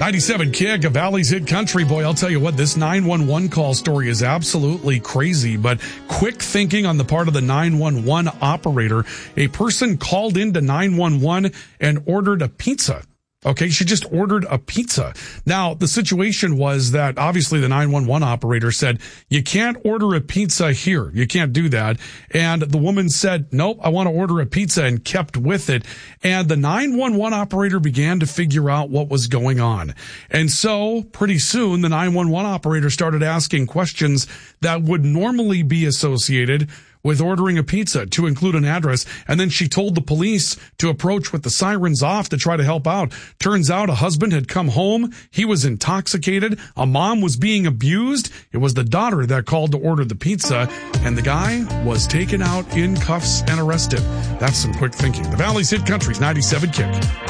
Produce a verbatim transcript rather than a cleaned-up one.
ninety-seven Kick, a Valley's Hit Country. Boy, I'll tell you what, this nine one one call story is absolutely crazy, but quick thinking on the part of the nine one one operator. A person called into nine one one and ordered a pizza. Okay, she just ordered a pizza. Now, the situation was that obviously the nine one one operator said, you can't order a pizza here. You can't do that. And the woman said, nope, I want to order a pizza, and kept with it. And the nine one one operator began to figure out what was going on. And so pretty soon the nine one one operator started asking questions that would normally be associated with ordering a pizza, to include an address. And then she told the police to approach with the sirens off to try to help out. Turns out a husband had come home. He was intoxicated. A mom was being abused. It was the daughter that called to order the pizza, and the guy was taken out in cuffs and arrested. That's some quick thinking. The Valley's Hit Country's ninety-seven Kick.